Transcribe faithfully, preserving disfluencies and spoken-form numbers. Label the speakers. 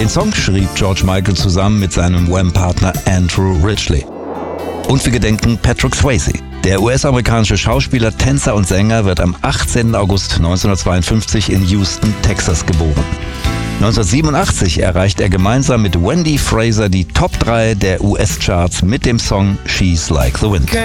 Speaker 1: Den Song schrieb George Michael zusammen mit seinem Wham-Partner Andrew Ridgeley. Und wir gedenken Patrick Swayze. Der U S-amerikanische Schauspieler, Tänzer und Sänger wird am achtzehnten August neunzehnhundertzweiundfünfzig in Houston, Texas geboren. neunzehnhundertsiebenundachtzig erreicht er gemeinsam mit Wendy Fraser die Top drei der U S-Charts mit dem Song She's Like the Wind.